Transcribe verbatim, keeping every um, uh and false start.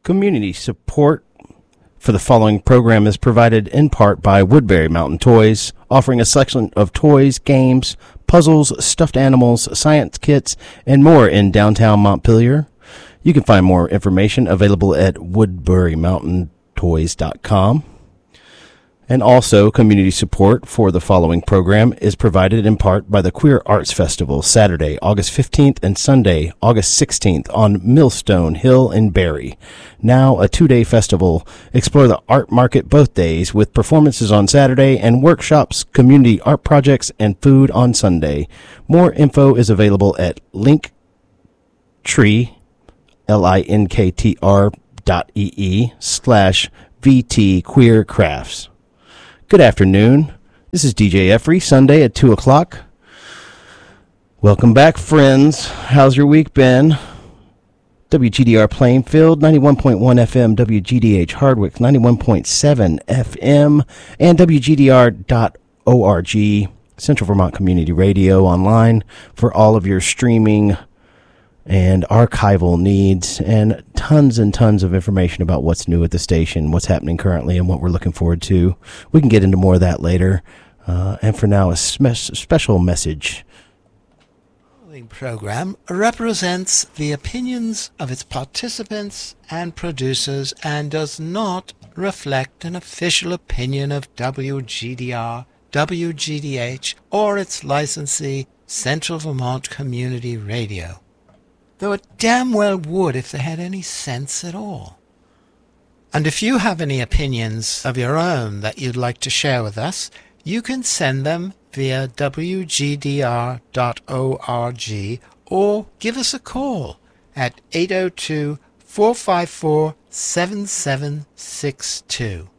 Community support for the following program is provided in part by Woodbury Mountain Toys, offering a selection of toys, games, puzzles, stuffed animals, science kits, and more in downtown Montpelier. You can find more information available at woodbury mountain toys dot com. And also, community support for the following program is provided in part by the Queer Arts Festival, Saturday, August fifteenth and Sunday, August sixteenth on Millstone Hill in Barrie. Now a two-day festival. Explore the art market both days with performances on Saturday and workshops, community art projects, and food on Sunday. More info is available at linktree, L I N K T R dot E E slash V T Queer Crafts. Good afternoon. This is D J Effrey, Sunday at two o'clock. Welcome back, friends. How's your week been? W G D R Plainfield, ninety-one point one F M, W G D H Hardwick, ninety-one point seven F M, and W G D R dot org, Central Vermont Community Radio online for all of your streaming and archival needs, and tons and tons of information about what's new at the station, what's happening currently, and what we're looking forward to. We can get into more of that later. Uh, and for now, a spe- special message. The following program represents the opinions of its participants and producers and does not reflect an official opinion of W G D R, W G D H, or its licensee, Central Vermont Community Radio. Though it damn well would if they had any sense at all. And if you have any opinions of your own that you'd like to share with us, you can send them via W G D R dot org or give us a call at eight oh two, four five four, seven seven six two.